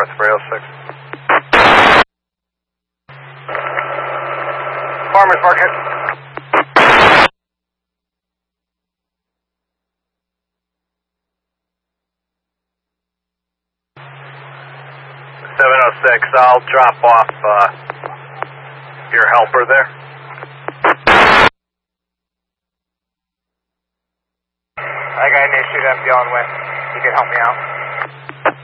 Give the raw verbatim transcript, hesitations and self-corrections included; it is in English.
three oh six. Farmers Market. seven oh six, I'll drop off uh, your helper there. I got an issue, I'm dealing with. You can help me out.